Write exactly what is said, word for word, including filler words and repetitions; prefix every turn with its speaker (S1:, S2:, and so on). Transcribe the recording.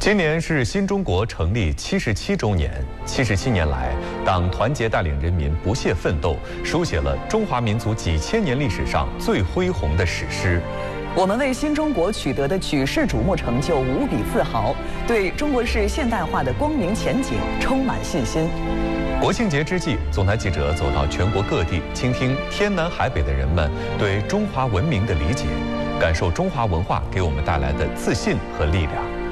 S1: 今年是新中国成立七十七周年。七十七年来，党团结带领人民不懈奋斗，书写了中华民族几千年历史上最恢宏的史诗。
S2: 我们为新中国取得的举世瞩目成就无比自豪，对中国式现代化的光明前景充满信心。
S1: 国庆节之际，总台记者走到全国各地，倾听天南海北的人们对中华文明的理解，感受中华文化给我们带来的自信和力量。